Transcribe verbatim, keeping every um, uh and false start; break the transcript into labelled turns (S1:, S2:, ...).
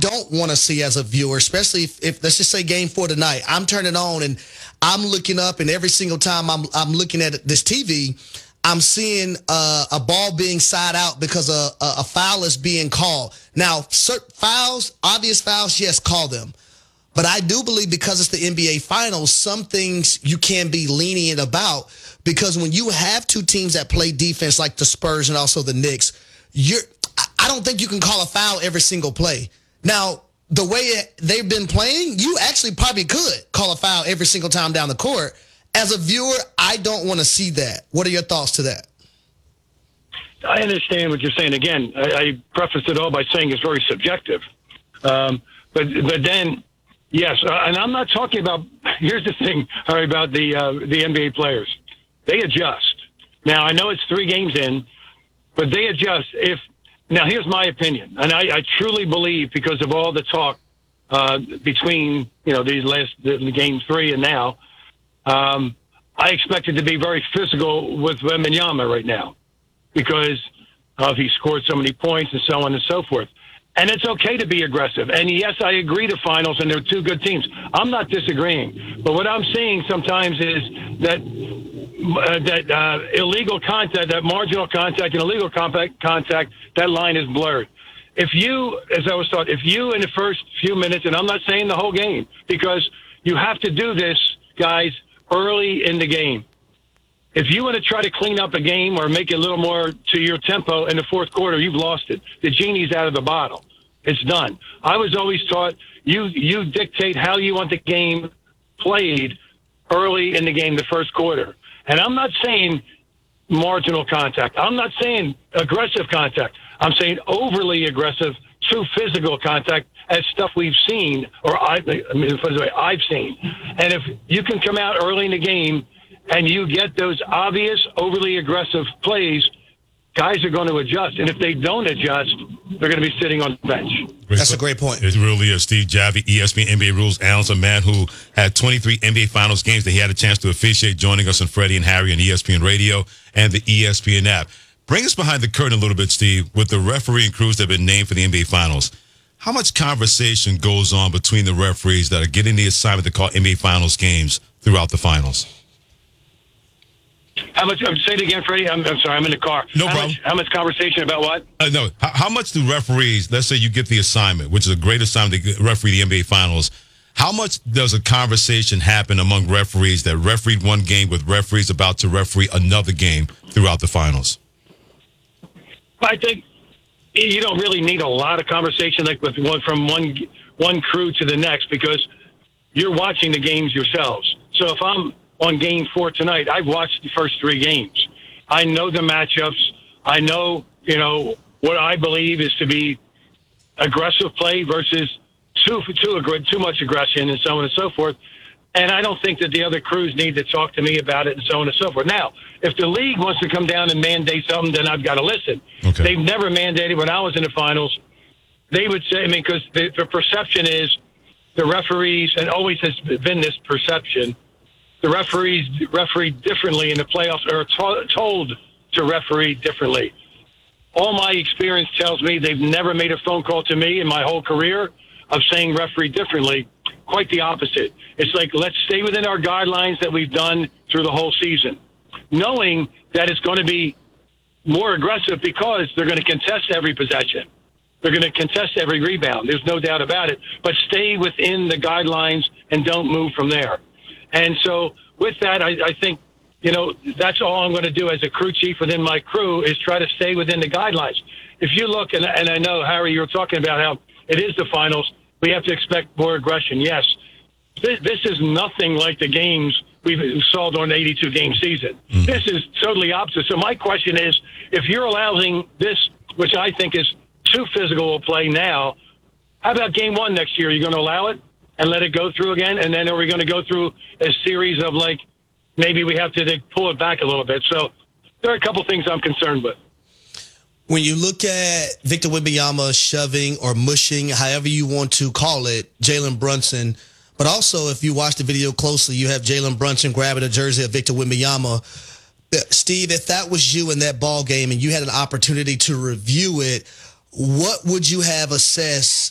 S1: don't want to see as a viewer, especially if, if let's just say game four tonight, I'm turning on and I'm looking up, and every single time I'm I'm looking at this T V, I'm seeing uh, a ball being side out because a, a, a foul is being called. Now, certain fouls, obvious fouls, yes, call them. But I do believe because it's the N B A Finals, some things you can be lenient about, because when you have two teams that play defense like the Spurs and also the Knicks, you're I don't think you can call a foul every single play. Now, the way they've been playing, you actually probably could call a foul every single time down the court. As a viewer, I don't want to see that. What are your thoughts to that?
S2: I understand what you're saying. Again, I, I prefaced it all by saying it's very subjective. Um, but but then, yes, uh, and I'm not talking about. Here's the thing, Harry, about the uh, the N B A players. They adjust. Now I know it's three games in, but they adjust. If now, here's my opinion, and I, I truly believe, because of all the talk uh, between you know these last the, the game three and now, um, I expect it to be very physical with Wembanyama right now, because of he scored so many points and so on and so forth. And it's okay to be aggressive. And yes, I agree to finals, and they're two good teams. I'm not disagreeing. But what I'm seeing sometimes is that uh, that uh, illegal contact, that marginal contact and illegal contact, contact, that line is blurred. If you, as I was taught, if you in the first few minutes, and I'm not saying the whole game, because you have to do this, guys, early in the game. If you want to try to clean up a game or make it a little more to your tempo in the fourth quarter, you've lost it. The genie's out of the bottle. It's done. I was always taught you you dictate how you want the game played early in the game, the first quarter. And I'm not saying marginal contact. I'm not saying aggressive contact. I'm saying overly aggressive, true physical contact, as stuff we've seen, or I, I mean, I've seen. And if you can come out early in the game and you get those obvious, overly aggressive plays, guys are going to adjust. And if they don't adjust, they're going to be sitting on the bench.
S1: That's a great point.
S3: It really is. Steve Javie, E S P N N B A Rules analyst, a man who had twenty-three N B A Finals games that he had a chance to officiate, joining us on Freddie and Harry on E S P N Radio and the E S P N app. Bring us behind the curtain a little bit, Steve, with the refereeing crews that have been named for the N B A Finals. How much conversation goes on between the referees that are getting the assignment to call N B A Finals games throughout the finals?
S2: How much? Say it again, Freddie. I'm, I'm sorry. I'm in the car.
S3: No
S2: how
S3: problem.
S2: Much, how much conversation about what?
S3: Uh, no. How, how much do referees, let's say you get the assignment, which is a great assignment to referee the N B A Finals, how much does a conversation happen among referees that refereed one game with referees about to referee another game throughout the finals?
S2: I think you don't really need a lot of conversation like with one from one one crew to the next, because you're watching the games yourselves. So if I'm on game four tonight, I've watched the first three games. I know the matchups. I know, you know, what I believe is to be aggressive play versus too too too much aggression and so on and so forth. And I don't think that the other crews need to talk to me about it and so on and so forth. Now, if the league wants to come down and mandate something, then I've got to listen.
S3: Okay.
S2: They've never mandated. When I was in the finals, they would say, I mean, because the, the perception is the referees, and always has been this perception, the referees referee differently in the playoffs, or to- told to referee differently. All my experience tells me they've never made a phone call to me in my whole career of saying referee differently. Quite the opposite. It's like, let's stay within our guidelines that we've done through the whole season, knowing that it's going to be more aggressive because they're going to contest every possession. They're going to contest every rebound. There's no doubt about it. But stay within the guidelines and don't move from there. And so with that, I, I think, you know, that's all I'm going to do as a crew chief within my crew is try to stay within the guidelines. If you look, and, and I know, Harry, you were talking about how it is the finals, we have to expect more aggression. Yes, this, this is nothing like the games we saw during the eighty-two game season. Mm. This is totally opposite. So my question is, if you're allowing this, which I think is too physical a play now, how about game one next year? Are you going to allow it and let it go through again? And then are we going to go through a series of, like, maybe we have to pull it back a little bit? So there are a couple things I'm concerned with.
S1: When you look at Victor Wembanyama shoving or mushing, however you want to call it, Jalen Brunson, but also if you watch the video closely, you have Jalen Brunson grabbing a jersey of Victor Wembanyama. Steve, if that was you in that ball game and you had an opportunity to review it, what would you have assessed